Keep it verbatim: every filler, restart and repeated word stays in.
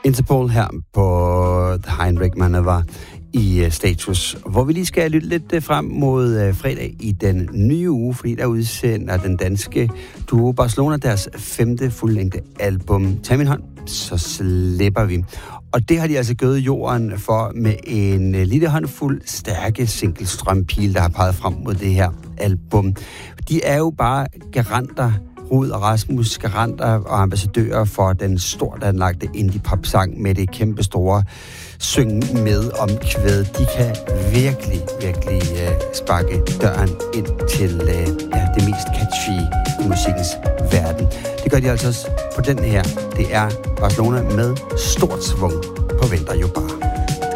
Interpol her på The Heinrich Manöver i Status, hvor vi lige skal lytte lidt frem mod fredag i den nye uge, fordi der udsender den danske duo Barcelona deres femte fuldlængde album. Tag min hånd, så slipper vi. Og det har de altså gået jorden for med en lille håndfuld stærke single-strømpile, der har peget frem mod det her album. De er jo bare garanter, Rud og Rasmus, garanter og ambassadører for den stort anlagte indie-pop-sang med det kæmpe store syng med omkvæd. De kan virkelig, virkelig uh, sparke døren ind til uh, ja, det mest catchy i musikkens verden. Det gør de altså også på den her. Det er Barcelona med stort svung på Venter jo bare.